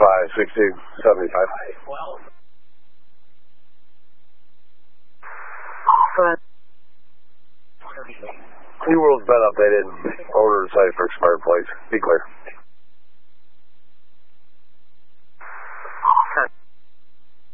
56275. New World's been updated. Order site for expired plates. Be clear.